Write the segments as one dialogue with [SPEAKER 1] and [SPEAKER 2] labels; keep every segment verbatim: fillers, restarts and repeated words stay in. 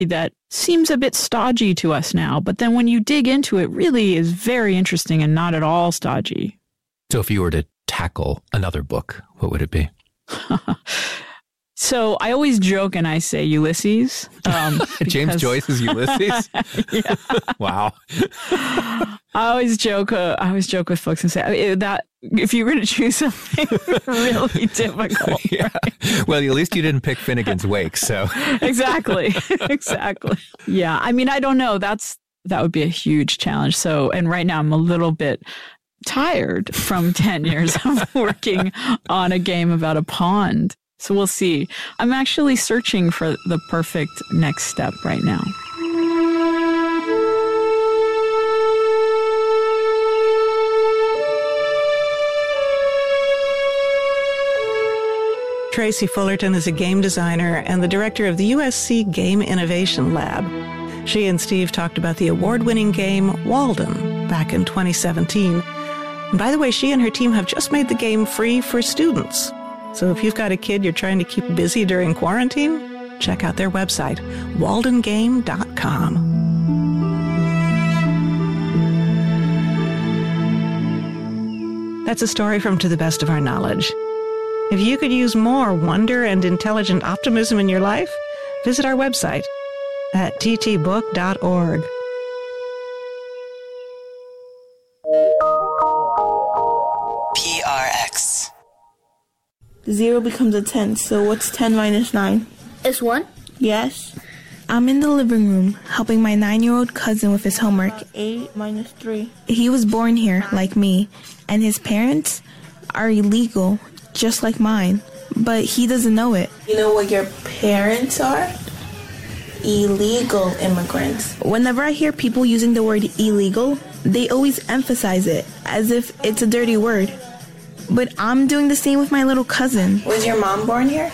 [SPEAKER 1] that seems a bit stodgy to us now, but then when you dig into it, really is very interesting and not at all stodgy.
[SPEAKER 2] So if you were to tackle another book, what would it be?
[SPEAKER 1] So I always joke and I say Ulysses. Um,
[SPEAKER 2] James
[SPEAKER 1] because...
[SPEAKER 2] Joyce is Ulysses?
[SPEAKER 1] Yeah.
[SPEAKER 2] Wow.
[SPEAKER 1] I always joke. Uh, I always joke with folks and say that if you were to choose something really difficult.
[SPEAKER 2] Yeah. Right? Well, at least you didn't pick Finnegan's Wake. So
[SPEAKER 1] exactly, exactly. Yeah. I mean, I don't know. That's that would be a huge challenge. So, and right now I'm a little bit tired from ten years of working on a game about a pond. So we'll see. I'm actually searching for the perfect next step right now.
[SPEAKER 3] Tracy Fullerton is a game designer and the director of the U S C Game Innovation Lab. She and Steve talked about the award-winning game Walden back in twenty seventeen. And by the way, she and her team have just made the game free for students. So if you've got a kid you're trying to keep busy during quarantine, check out their website, walden game dot com. That's a story from To the Best of Our Knowledge. If you could use more wonder and intelligent optimism in your life, visit our website at t t book dot org.
[SPEAKER 4] P R X.
[SPEAKER 5] Zero becomes a ten, so what's ten minus nine?
[SPEAKER 6] It's one?
[SPEAKER 5] Yes.
[SPEAKER 7] I'm in the living room helping my nine-year-old cousin with his homework.
[SPEAKER 5] Uh, eight minus three.
[SPEAKER 7] He was born here, like me, and his parents are illegal, just like mine, but he doesn't know it.
[SPEAKER 5] You know what your parents are? Illegal immigrants.
[SPEAKER 7] Whenever I hear people using the word illegal, they always emphasize it as if it's a dirty word. But I'm doing the same with my little cousin.
[SPEAKER 5] Was your mom born here?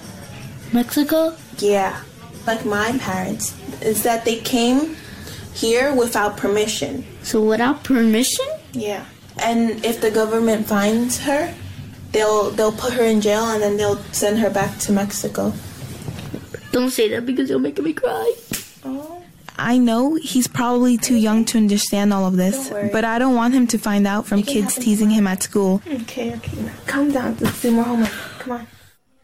[SPEAKER 6] Mexico?
[SPEAKER 5] Yeah, like my parents. Is that they came here without permission.
[SPEAKER 6] So without permission?
[SPEAKER 5] Yeah. And if the government finds her, they'll they'll put her in jail and then they'll send her back to Mexico.
[SPEAKER 6] Don't say that because you'll make me cry.
[SPEAKER 5] Oh.
[SPEAKER 7] I know he's probably too young to understand all of this, but I don't want him to find out from kids teasing him at school.
[SPEAKER 5] Okay, okay. Now calm down. Let's do more homework. Come on.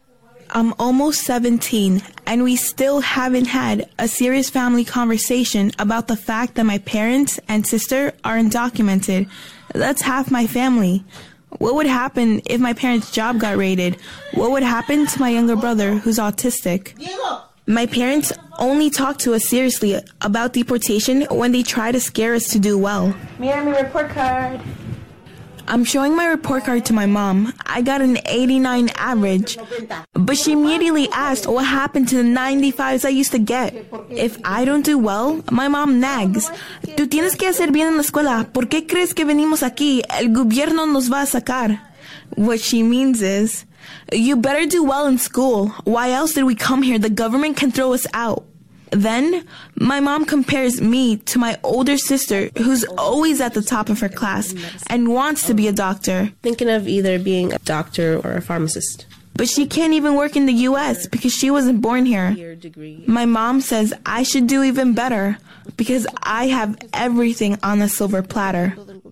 [SPEAKER 7] I'm almost seventeen, and we still haven't had a serious family conversation about the fact that my parents and sister are undocumented. That's half my family. What would happen if my parents' job got raided? What would happen to my younger brother who's autistic? My parents only talk to us seriously about deportation when they try to scare us to do well.
[SPEAKER 5] Mira mi report card.
[SPEAKER 7] I'm showing my report card to my mom. I got an eighty-nine average. But she immediately asked what happened to the ninety-fives I used to get. If I don't do well, my mom nags. Tú tienes que hacer bien en la escuela. ¿Por qué crees que venimos aquí? El gobierno nos va a sacar. What she means is, you better do well in school. Why else did we come here? The government can throw us out. Then, my mom compares me to my older sister, who's always at the top of her class and wants to be a doctor.
[SPEAKER 8] Thinking of either being a doctor or a pharmacist.
[SPEAKER 7] But she can't even work in the U S because she wasn't born here. My mom says I should do even better because I have everything on a silver platter.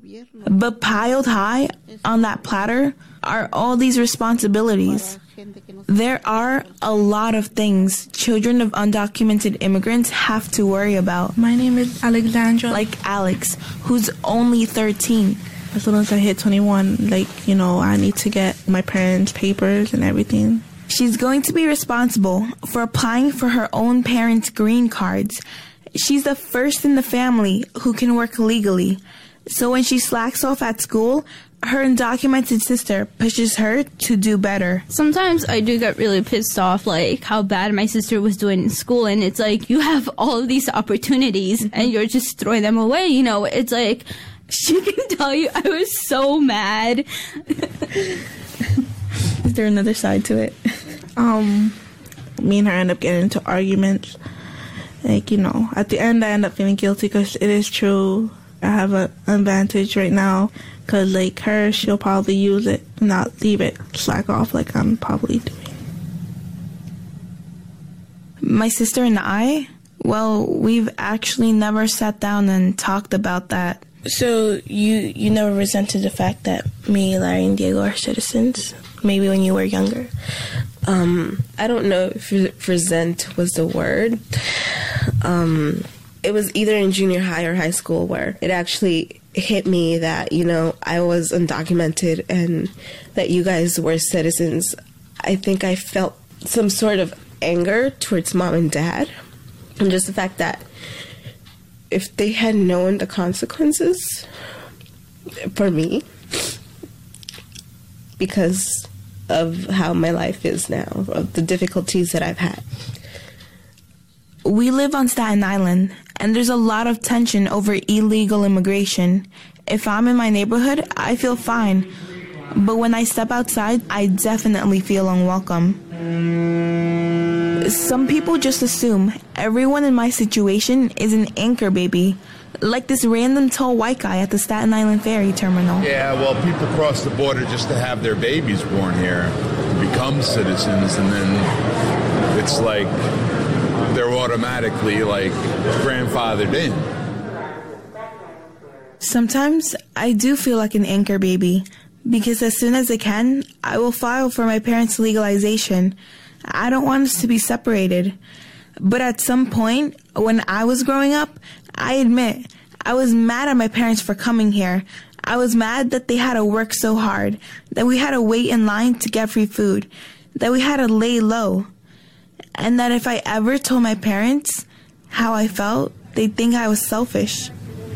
[SPEAKER 7] But piled high on that platter are all these responsibilities. There are a lot of things children of undocumented immigrants have to worry about.
[SPEAKER 9] My name is Alexandra.
[SPEAKER 7] Like Alex, who's only thirteen.
[SPEAKER 9] As soon as I hit twenty-one, like, you know, I need to get my parents' papers and everything.
[SPEAKER 7] She's going to be responsible for applying for her own parents' green cards. She's the first in the family who can work legally. So when she slacks off at school, her undocumented sister pushes her to do better.
[SPEAKER 10] Sometimes I do get really pissed off, like how bad my sister was doing in school, and it's like you have all of these opportunities and you're just throwing them away. You know, it's like she can tell you I was so mad.
[SPEAKER 9] Is there another side to it? Um, me and her end up getting into arguments. Like, you know, at the end I end up feeling guilty because it is true. I have an advantage right now because, like her, she'll probably use it and not leave it slack off like I'm probably doing.
[SPEAKER 7] My sister and I, Well, we've actually never sat down and talked about that.
[SPEAKER 8] So you you never resented the fact that me, Larry, and Diego are citizens? Maybe when you were younger? Um, I don't know if resent was the word. Um, it was either in junior high or high school where it actually hit me that, you know, I was undocumented and that you guys were citizens. I think I felt some sort of anger towards mom and dad. And just the fact that if they had known the consequences for me because of how my life is now, of the difficulties that I've had.
[SPEAKER 7] We live on Staten Island, and there's a lot of tension over illegal immigration. If I'm in my neighborhood, I feel fine. But when I step outside, I definitely feel unwelcome. Some people just assume everyone in my situation is an anchor baby, like this random tall white guy at the Staten Island ferry terminal.
[SPEAKER 11] Yeah, well, people cross the border just to have their babies born here, to become citizens, and then it's like they're automatically, like, grandfathered in.
[SPEAKER 7] Sometimes I do feel like an anchor baby, because as soon as I can, I will file for my parents' legalization. I don't want us to be separated. But at some point, when I was growing up, I admit, I was mad at my parents for coming here. I was mad that they had to work so hard, that we had to wait in line to get free food, that we had to lay low. And that if I ever told my parents how I felt, they'd think I was selfish.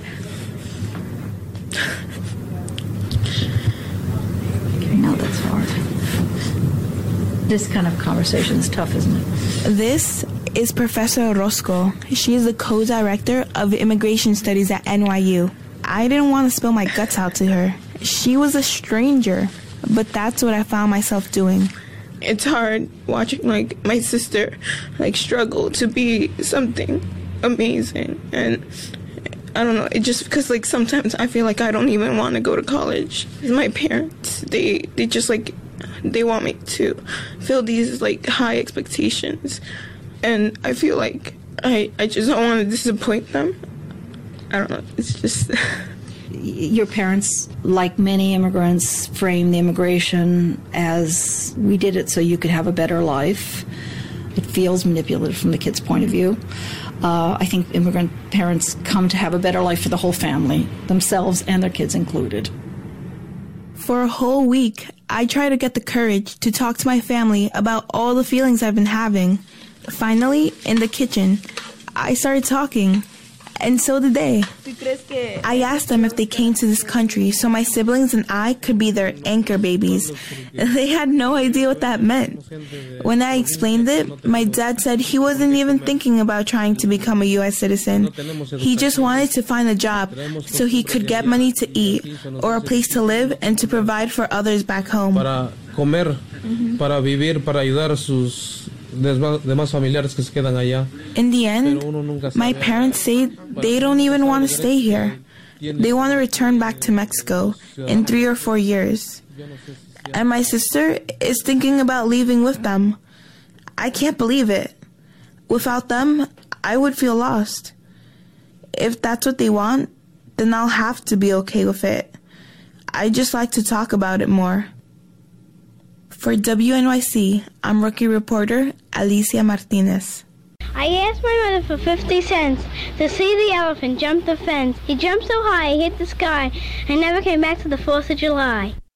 [SPEAKER 12] I know that's hard. This kind of conversation is tough, isn't it?
[SPEAKER 7] This is Professor Orozco. She is the co-director of Immigration Studies at N Y U. I didn't want to spill my guts out to her. She was a stranger, but that's what I found myself doing.
[SPEAKER 9] It's hard watching, like, my sister, like, struggle to be something amazing. And I don't know, it just because, like, sometimes I feel like I don't even want to go to college. My parents, they, they just, like, they want me to fill these, like, high expectations. And I feel like I, I just don't want to disappoint them. I don't know, it's just...
[SPEAKER 12] Your parents, like many immigrants, frame the immigration as we did it so you could have a better life. It feels manipulative from the kid's point of view. Uh, I think immigrant parents come to have a better life for the whole family, themselves and their kids included.
[SPEAKER 7] For a whole week, I tried to get the courage to talk to my family about all the feelings I've been having. Finally, in the kitchen, I started talking. And so did they. I asked them if they came to this country so my siblings and I could be their anchor babies. They had no idea what that meant. When I explained it, my dad said he wasn't even thinking about trying to become a U S citizen. He just wanted to find a job so he could get money to eat or a place to live and to provide for others back home.
[SPEAKER 13] Para comer, para vivir, para ayudar a sus demás familiares que se quedan allá.
[SPEAKER 7] In the end, my parents say they don't even want to stay here. They want to return back to Mexico in three or four years. And my sister is thinking about leaving with them. I can't believe it. Without them, I would feel lost. If that's what they want, then I'll have to be okay with it. I just like to talk about it more. For W N Y C, I'm rookie reporter Alicia Martinez.
[SPEAKER 6] I asked my mother for fifty cents to see the elephant jump the fence. He jumped so high, he hit the sky, and never came back to the fourth of July.